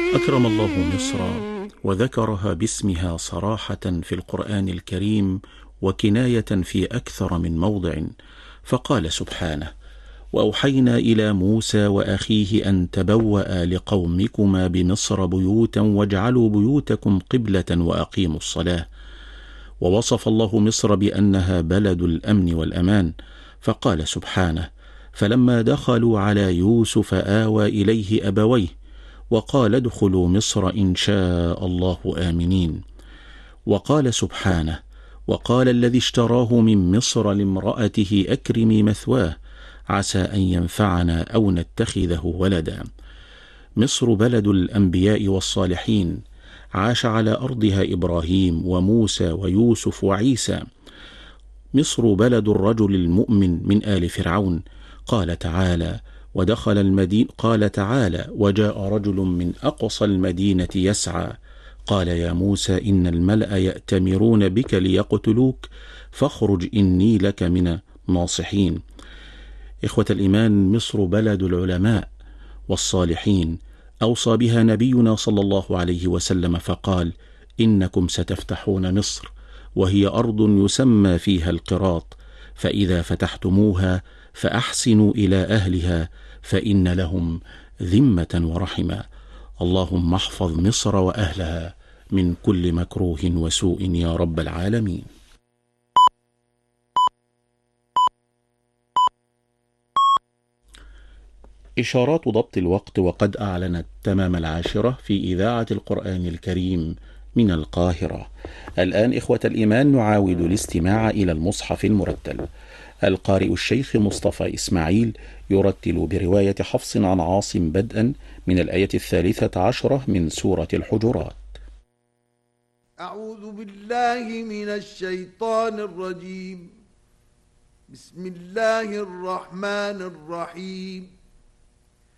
أكرم الله مصر وذكرها باسمها صراحة في القرآن الكريم وكناية في أكثر من موضع، فقال سبحانه: وأوحينا إلى موسى وأخيه أن تبوأ لقومكما بمصر بيوتا واجعلوا بيوتكم قبلة وأقيموا الصلاة. ووصف الله مصر بأنها بلد الأمن والأمان، فقال سبحانه: فلما دخلوا على يوسف آوى إليه أبويه وقال ادخلوا مصر إن شاء الله آمنين. وقال سبحانه: وقال الذي اشتراه من مصر لامرأته أكرمي مثواه عسى أن ينفعنا أو نتخذه ولدا. مصر بلد الأنبياء والصالحين، عاش على أرضها إبراهيم وموسى ويوسف وعيسى. مصر بلد الرجل المؤمن من آل فرعون. قال تعالى: قال تعالى: وجاء رجل من أقصى المدينة يسعى قال يا موسى إن الملأ يأتمرون بك ليقتلوك فاخرج إني لك من الناصحين. إخوة الإيمان، مصر بلد العلماء والصالحين، أوصى بها نبينا صلى الله عليه وسلم فقال: إنكم ستفتحون مصر وهي أرض يسمى فيها القراط، فإذا فتحتموها فأحسنوا إلى أهلها فإن لهم ذمة ورحمة. اللهم احفظ مصر وأهلها من كل مكروه وسوء يا رب العالمين. إشارات ضبط الوقت، وقد أعلنت تمام 10 في إذاعة القرآن الكريم من القاهرة. الآن إخوة الإيمان نعاود الاستماع إلى المصحف المرتل. القارئ الشيخ مصطفى إسماعيل يرتل برواية حفص عن عاصم بدءا من الآية 13 من سورة الحجرات. أعوذ بالله من الشيطان الرجيم. بسم الله الرحمن الرحيم.